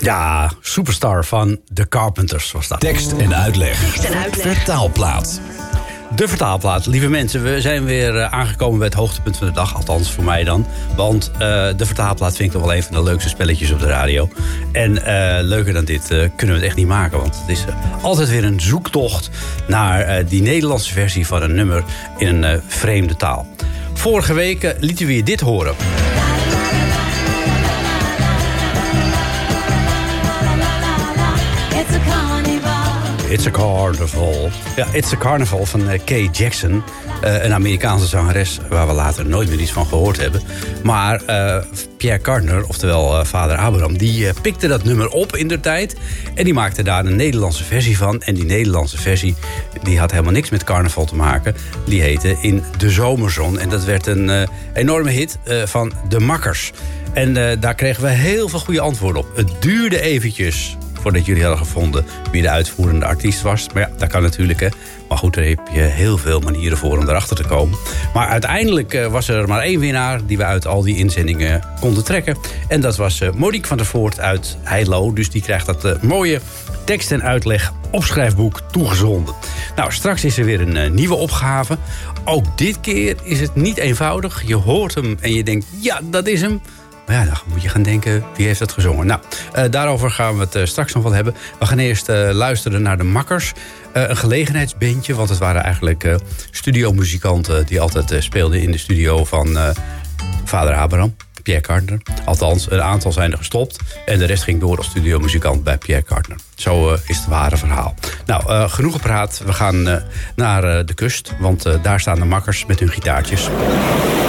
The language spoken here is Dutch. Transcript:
Ja, Superstar van The Carpenters was dat. Tekst en uitleg. Vertaalplaat. De vertaalplaat. Lieve mensen, we zijn weer aangekomen bij het hoogtepunt van de dag. Althans, voor mij dan. Want de vertaalplaat vind ik toch wel een van de leukste spelletjes op de radio. En leuker dan dit kunnen we het echt niet maken. Want het is altijd weer een zoektocht naar die Nederlandse versie van een nummer in een vreemde taal. Vorige week lieten we je dit horen. It's a Carnival. Ja, It's a Carnival van Kay Jackson. Een Amerikaanse zangeres waar we later nooit meer iets van gehoord hebben. Maar Pierre Cardin, oftewel vader Abraham, die pikte dat nummer op in der tijd. En die maakte daar een Nederlandse versie van. En die Nederlandse versie die had helemaal niks met carnaval te maken. Die heette In de Zomerzon. En dat werd een enorme hit van De Makkers. En daar kregen we heel veel goede antwoorden op. Het duurde eventjes voordat jullie hadden gevonden wie de uitvoerende artiest was. Maar ja, dat kan natuurlijk, hè. Maar goed, daar heb je heel veel manieren voor om erachter te komen. Maar uiteindelijk was er maar één winnaar die we uit al die inzendingen konden trekken. En dat was Monique van der Voort uit Heilo. Dus die krijgt dat mooie tekst en uitleg opschrijfboek toegezonden. Nou, straks is er weer een nieuwe opgave. Ook dit keer is het niet eenvoudig. Je hoort hem en je denkt, ja, dat is hem. Maar ja, dan moet je gaan denken, wie heeft dat gezongen? Nou, daarover gaan we het straks nog wat hebben. We gaan eerst luisteren naar De Makkers. Een gelegenheidsbandje, want het waren eigenlijk studiomuzikanten die altijd speelden in de studio van vader Abraham, Pierre Cardin. Althans, een aantal zijn er gestopt en de rest ging door als studiomuzikant bij Pierre Cardin. Zo is het ware verhaal. Nou, genoeg gepraat. We gaan naar de kust, want daar staan De Makkers met hun gitaartjes.